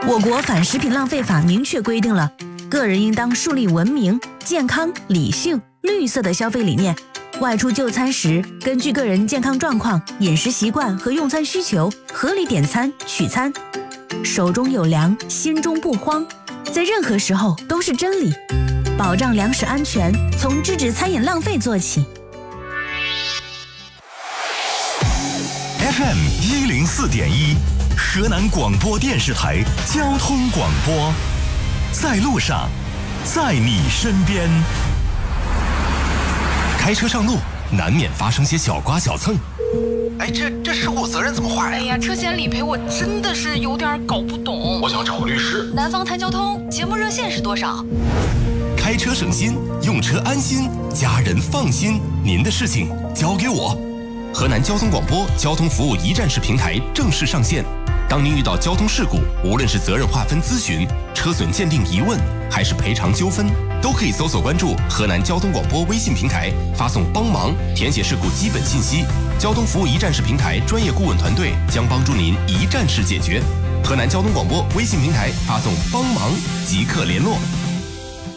我国反食品浪费法明确规定了，个人应当树立文明、健康、理性、绿色的消费理念。外出就餐时，根据个人健康状况、饮食习惯和用餐需求，合理点餐取餐。手中有粮，心中不慌，在任何时候都是真理。保障粮食安全，从制止餐饮浪费做起。 FM 104.1，河南广播电视台交通广播，在路上，在你身边。开车上路，难免发生些小刮小蹭。 哎，这事故责任怎么划呀？ 哎呀，车险理赔我真的是有点搞不懂。 我想找个律师。 南方谈交通节目热线是多少？ 开车省心，用车安心，家人放心。您的事情交给我。河南交通广播交通服务一站式平台正式上线。当您遇到交通事故，无论是责任划分咨询、车损鉴定疑问，还是赔偿纠纷，都可以搜索关注河南交通广播微信平台，发送帮忙，填写事故基本信息。交通服务一站式平台专业顾问团队将帮助您一站式解决。河南交通广播微信平台发送帮忙即刻联络。